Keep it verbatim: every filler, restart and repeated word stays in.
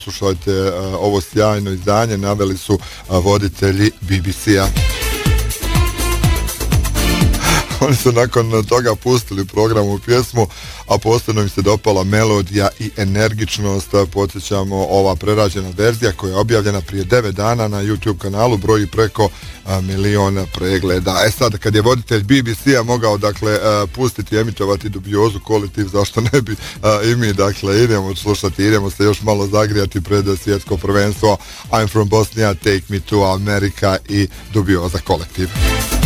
Slušajte uh, ovo sjajno izdanje, naveli su uh, voditelji B B C-a. Oni su nakon toga pustili programu pjesmu, a posebno im se dopala melodija i energičnost. Podsjećamo, ova prerađena verzija koja je objavljena prije devet dana na YouTube kanalu broji preko a, milion pregleda. E sad, kad je voditelj B B C-a mogao, dakle, a, pustiti i emitovati Dubiozu kolektiv, zašto ne bi a, i mi, dakle, idemo slušati, idemo se još malo zagrijati pred svjetsko prvenstvo. I'm from Bosnia, Take Me to America i Dubioza kolektiv.